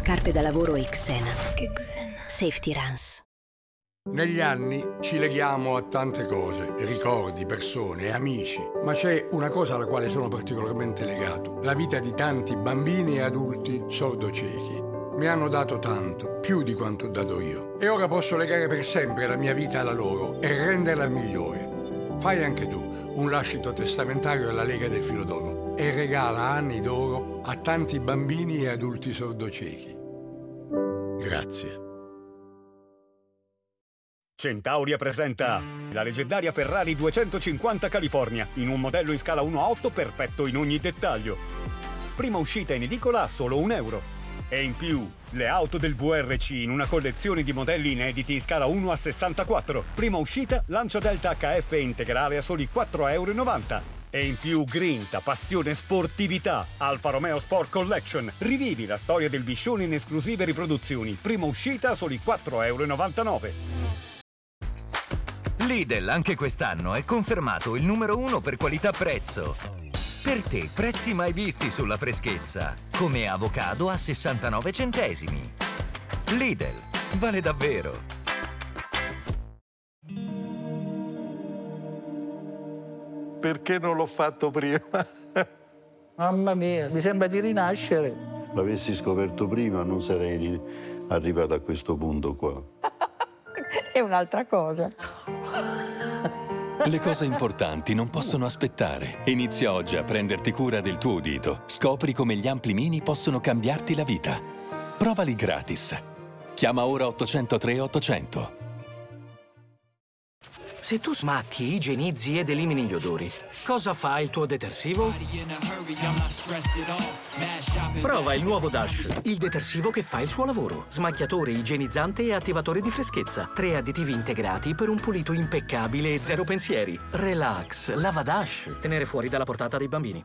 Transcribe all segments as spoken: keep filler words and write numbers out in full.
scarpe da lavoro Xena. Safety Runs. Negli anni ci leghiamo a tante cose, ricordi, persone, amici, ma c'è una cosa alla quale sono particolarmente legato: la vita di tanti bambini e adulti sordociechi. Mi hanno dato tanto, più di quanto ho dato io, e ora posso legare per sempre la mia vita alla loro e renderla migliore. Fai anche tu un lascito testamentario alla Lega del Filo d'Oro e regala anni d'oro a tanti bambini e adulti sordociechi. Grazie. Centauria presenta la leggendaria Ferrari duecentocinquanta California in un modello in scala uno a otto perfetto in ogni dettaglio. Prima uscita in edicola a solo un euro. E in più, le auto del V R C in una collezione di modelli inediti in scala uno a sessantaquattro. Prima uscita, Lancia Delta H F integrale a soli quattro e novanta euro. E in più grinta, passione, sportività. Alfa Romeo Sport Collection. Rivivi la storia del Biscione in esclusive riproduzioni. Prima uscita a soli quattro e novantanove euro. Lidl anche quest'anno è confermato il numero uno per qualità-prezzo. Per te prezzi mai visti sulla freschezza, come avocado a sessantanove centesimi. Lidl, vale davvero. Perché non l'ho fatto prima? Mamma mia, mi sembra di rinascere. L'avessi scoperto prima non sarei arrivato a questo punto qua. È un'altra cosa. Le cose importanti non possono aspettare. Inizia oggi a prenderti cura del tuo udito. Scopri come gli ampli mini possono cambiarti la vita. Provali gratis. Chiama ora ottocentotre ottocento. Se tu smacchi, igienizzi ed elimini gli odori, cosa fa il tuo detersivo? Prova il nuovo Dash, il detersivo che fa il suo lavoro. Smacchiatore, igienizzante e attivatore di freschezza. Tre additivi integrati per un pulito impeccabile e zero pensieri. Relax, lava Dash. Tenere fuori dalla portata dei bambini.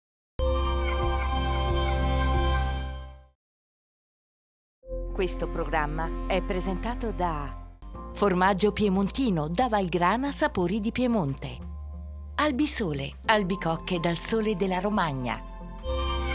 Questo programma è presentato da Formaggio Piemontino da Valgrana, sapori di Piemonte. Albisole, albicocche dal sole della Romagna.